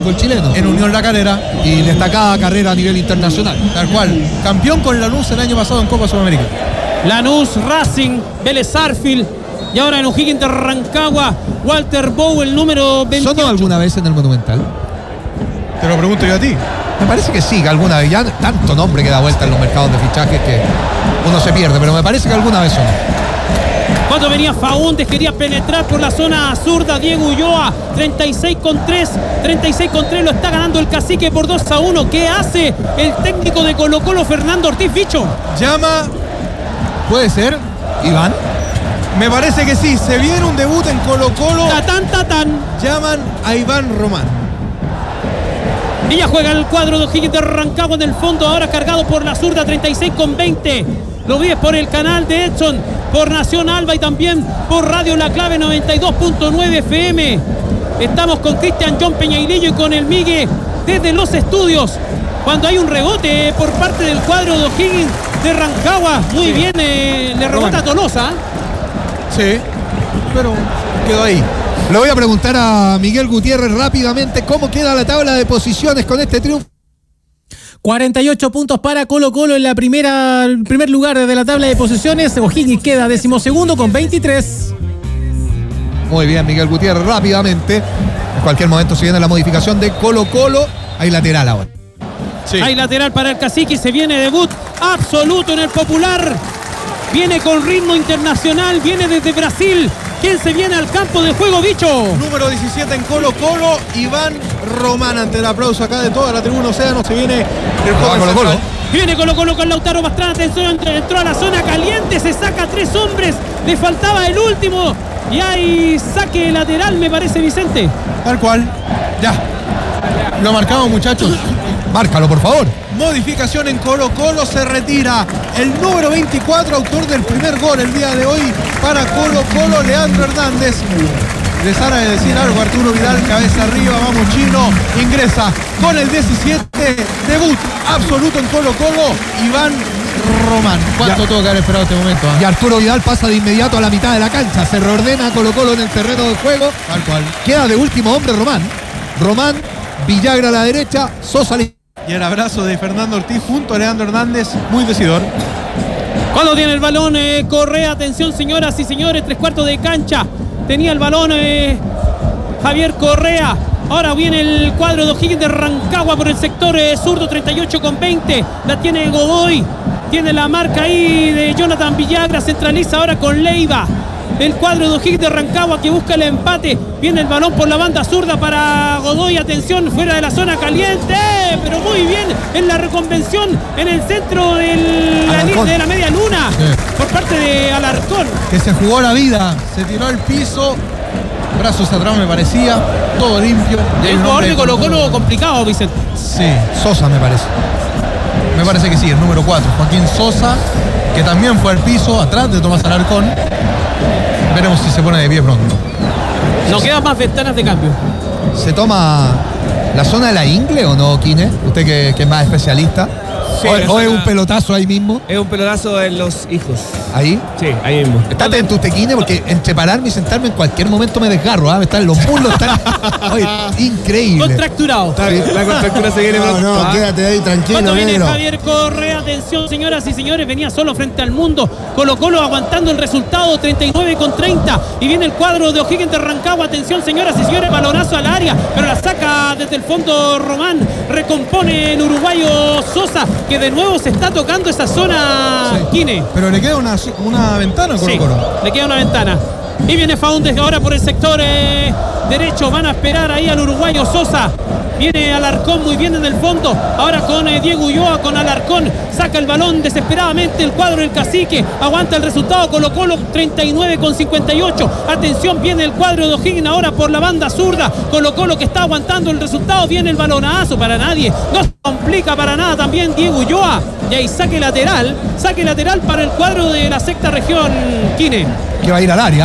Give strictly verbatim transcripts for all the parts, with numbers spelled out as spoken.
el chileno. En Unión La Calera. Y destacada carrera a nivel internacional. Tal cual. Campeón con Lanús el año pasado en Copa Sudamericana. Lanús, Racing, Vélez Sarsfield. Y ahora en O'Higgins de Rancagua, Walter Bow, el número veintiocho. ¿Sonó alguna vez en el Monumental? Te lo pregunto yo a ti. Me parece que sí, que alguna vez. Ya tanto nombre que da vuelta en los mercados de fichajes que uno se pierde, pero me parece que alguna vez sonó. Cuando venía Faúndez, quería penetrar por la zona zurda. Diego Ulloa, treinta y seis con tres. treinta y seis con tres, lo está ganando el Cacique por dos a uno. ¿Qué hace el técnico de Colo Colo, Fernando Ortiz, Bicho? Llama. ¿Puede ser, Iván? Me parece que sí. Se viene un debut en Colo Colo. Tatán, tatán. Llaman a Iván Román. Y ya juega el cuadro de O'Higgins de Rancagua en el fondo, ahora cargado por la zurda, treinta y seis con veinte. Lo vives por el canal de Edson, por Nación Alba y también por Radio La Clave noventa y dos punto nueve F M. Estamos con Cristian John Peñailillo y con el Migue desde los estudios. Cuando hay un rebote por parte del cuadro de O'Higgins de Rancagua, muy sí. bien, eh, le rebota a Tolosa. Sí, pero quedó ahí. Le voy a preguntar a Miguel Gutiérrez rápidamente cómo queda la tabla de posiciones con este triunfo. cuarenta y ocho puntos para Colo Colo en la primera, el primer lugar de la tabla de posiciones. O'Higgins queda decimosegundo con veintitrés. Muy bien, Miguel Gutiérrez, rápidamente. En cualquier momento se viene la modificación de Colo Colo. Hay lateral ahora. Sí. Hay lateral para el Cacique y se viene debut absoluto en el Popular. Viene con ritmo internacional, viene desde Brasil. ¿Quién se viene al campo de juego, Bicho? Número diecisiete en Colo Colo, Iván Román. Ante el aplauso acá de toda la tribuna Océano, se viene el juego Colo Colo. Viene Colo Colo con Lautaro Pastrana. Atención, entró a la zona caliente, se saca tres hombres. Le faltaba el último. Y hay saque lateral, me parece, Vicente. Tal cual. Ya. Lo marcamos, muchachos. Márcalo, por favor. Modificación en Colo Colo, se retira el número veinticuatro, autor del primer gol el día de hoy para Colo Colo, Leandro Hernández. Les hará de decir algo Arturo Vidal, cabeza arriba, vamos Chino, ingresa con el diecisiete, debut absoluto en Colo Colo, Iván Román. ¿Cuánto tuvo que haber esperado este momento? ¿eh? Y Arturo Vidal pasa de inmediato a la mitad de la cancha, se reordena Colo Colo en el terreno de juego. Tal cual. Queda de último hombre Román. Román, Villagra a la derecha, Sosa. Y el abrazo de Fernando Ortiz junto a Leandro Hernández, muy decidor. Cuando tiene el balón eh, Correa, atención señoras y señores, tres cuartos de cancha. Tenía el balón eh, Javier Correa. Ahora viene el cuadro de O'Higgins de Rancagua por el sector eh, zurdo, treinta y ocho con veinte. La tiene Godoy. Tiene la marca ahí de Jonathan Villagra. Centraliza ahora con Leiva. El cuadro de O'Higgins de Rancagua que busca el empate. Viene el balón por la banda zurda para Godoy. Atención, fuera de la zona caliente. Pero muy bien en la reconvención en el centro del, la, de la media luna. Sí. Por parte de Alarcón. Que se jugó la vida. Se tiró al piso. Brazos atrás me parecía. Todo limpio. El jugador de Colo Colo complicado, Vicente. Sí, Sosa me parece. Me parece que sí, el número cuatro. Joaquín Sosa, que también fue al piso atrás de Tomás Alarcón. Veremos si se pone de pie pronto. Nos quedan más ventanas de cambio. ¿Se toma la zona de la ingle o no, Kine? Usted que, que es más especialista. Sí, ¿O, o es un pelotazo ahí mismo? Es un pelotazo en los hijos. ¿Ahí? Sí, ahí mismo. Está atento usted, Kine, porque entre pararme y sentarme en cualquier momento me desgarro. ¿eh? Están los muslos, están... Oye, increíble. Contracturado. Está bien, la contractura se viene pronto. No, no, ¿ah? Quédate ahí tranquilo. Cuando viene negro. Javier Correa, atención señoras y señores, venía solo frente al mundo. Colo Colo aguantando el resultado, treinta y nueve con treinta. Y viene el cuadro de O'Higgins de Rancagua. Atención señoras y señores, balonazo al área, pero la saca desde el fondo Román. Recompone el uruguayo Sosa, que de nuevo se está tocando esa zona, sí. Kine. Pero le queda una, una ventana, Colo Colo. Sí, le queda una ventana. Y viene Faúndez ahora por el sector eh, derecho. Van a esperar ahí al uruguayo Sosa. Viene Alarcón muy bien en el fondo. Ahora con eh, Diego Ulloa, con Alarcón. Saca el balón desesperadamente el cuadro del Cacique. Aguanta el resultado. Colo Colo treinta y nueve con cincuenta y ocho. Atención, viene el cuadro de O'Higgins ahora por la banda zurda. Colo Colo que está aguantando el resultado. Viene el balonazo para nadie. No se complica para nada también Diego Ulloa. Y ahí saque lateral. Saque lateral para el cuadro de la sexta región, Kine. Que va a ir al área.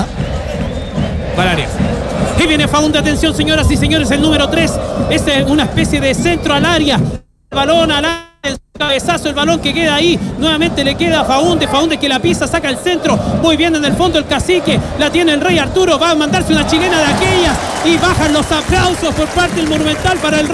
Para área. Y viene Faúndez, atención señoras y señores, el número tres. Es una especie de centro al área. Balón al área. Cabezazo, el balón que queda ahí. Nuevamente le queda a Faúndez. Faúndez que la pisa, saca el centro. Muy bien en el fondo el cacique. La tiene el Rey Arturo. Va a mandarse una chilena de aquellas. Y bajan los aplausos por parte del Monumental para el Rey.